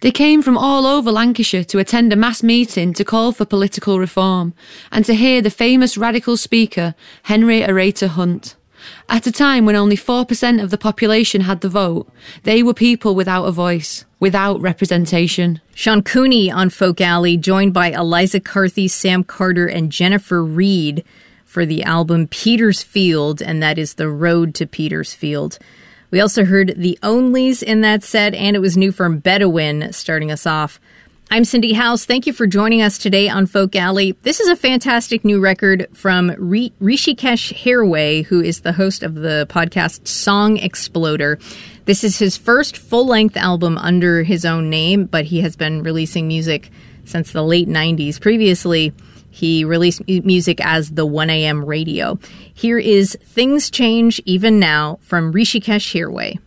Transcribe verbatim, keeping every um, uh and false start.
They came from all over Lancashire to attend a mass meeting to call for political reform and to hear the famous radical speaker Henry Arater Hunt. At a time when only four percent of the population had the vote, they were people without a voice, without representation. Sean Cooney on Folk Alley, joined by Eliza Carthy, Sam Carter, and Jennifer Reed for the album Petersfield, and that is The Road to Petersfield. We also heard The Onlys in that set, and it was new from Bedouin starting us off. I'm Cindy House. Thank you for joining us today on Folk Alley. This is a fantastic new record from R- Rishikesh Hirway, who is the host of the podcast Song Exploder. This is his first full-length album under his own name, but he has been releasing music since the late nineties. Previously, he released music as the one a.m. Radio. Here is Things Change Even Now from Rishikesh Hirway.